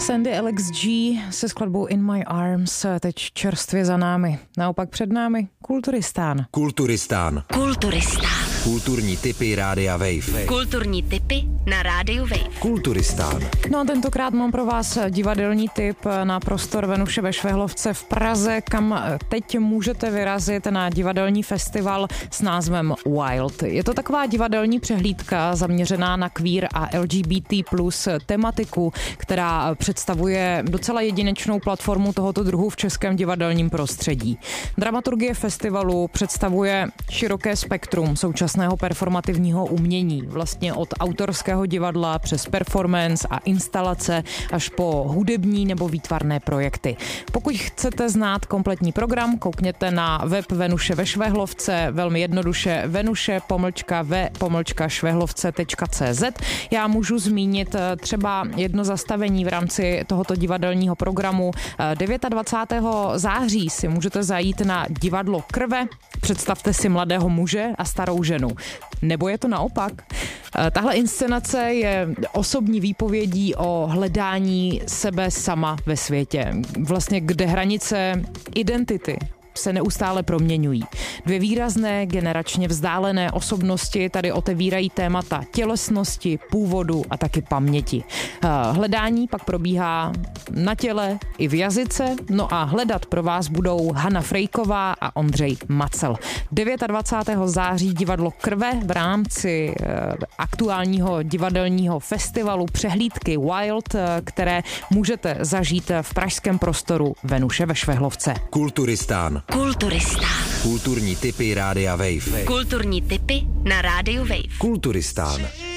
Sandy Alex G se skladbou In My Arms teď čerstvě za námi. Naopak před námi Kulturistán. Kulturistán. Kulturní tipy Rádia Wave. Kulturní tipy na Rádiu Wave. Kulturistán. No a tentokrát mám pro vás divadelní tip na prostor Venuše ve Švehlovce v Praze, kam teď můžete vyrazit na divadelní festival s názvem Wild. Je to taková divadelní přehlídka zaměřená na queer a LGBT plus tematiku, která představuje docela jedinečnou platformu tohoto druhu v českém divadelním prostředí. Dramaturgie festivalu představuje široké spektrum současného performativního umění, vlastně od autorského divadla přes performance a instalace až po hudební nebo výtvarné projekty. Pokud chcete znát kompletní program, koukněte na web Venuše ve Švehlovce, velmi jednoduše venuše-ve-švehlovce.cz. Já můžu zmínit třeba jedno zastavení v rámci tohoto divadelního programu. 29. září si můžete zajít na divadlo Krve. Představte si mladého muže a starou ženu. Nebo je to naopak? Tahle inscenace je osobní výpovědí o hledání sebe sama ve světě. Vlastně kde hranice identity se neustále proměňují. Dvě výrazné, generačně vzdálené osobnosti tady otevírají témata tělesnosti, původu a taky paměti. Hledání pak probíhá na těle i v jazyce, no a hledat pro vás budou Hana Frejková a Ondřej Macel. 29. září divadlo Krve v rámci aktuálního divadelního festivalu přehlídky Wild, které můžete zažít v pražském prostoru Venuše ve Švehlovce. Kulturistán. Kulturní tipy Rádia Wave. Kulturní tipy na Rádiu Wave. Kulturistán.